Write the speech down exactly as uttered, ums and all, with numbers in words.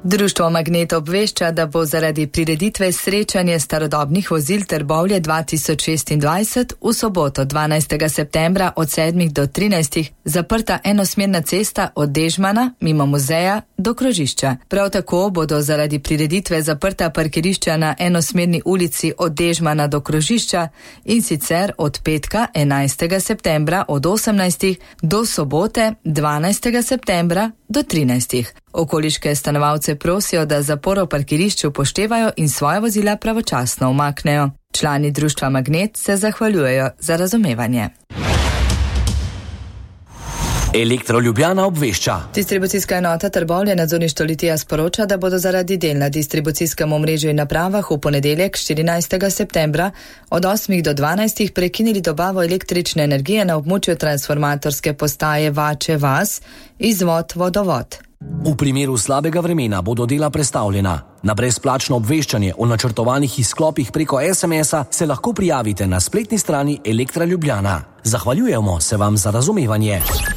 Društvo Magnet obvešča, da bo zaradi prireditve srečanje starodobnih vozil Trbovlje dva tisoč šestindvajset v soboto dvanajstega septembra od sedmih do trinajstih zaprta enosmerna cesta od Dežmana mimo muzeja do krožišča. Prav tako bodo zaradi prireditve zaprta parkirišča na enosmerni ulici od Dežmana do krožišča in sicer od petka enajstega septembra od osemnajstih do sobote dvanajstega septembra do trinajstih. Okoliške stanovalce prosijo, da zaporo parkirišču upoštevajo in svoja vozila pravočasno umaknejo. Člani društva Magnet se zahvaljujejo za razumevanje. Elektro Ljubljana obvešča. Distribucijska enota Trbovlje nadzorništvo Litija sporoča, da bodo zaradi del na distribucijskem omrežju in napravah v ponedeljek štirinajstega septembra od osmih do dvanajstih prekinili dobavo električne energije na območju transformatorske postaje Vače vas, izvod vodovod. V primeru slabega vremena bodo dela prestavljena. Na brezplačno obveščanje o načrtovanih izklopih preko es em es-a se lahko prijavite na spletni strani Elektra Ljubljana. Zahvaljujemo se vam za razumevanje.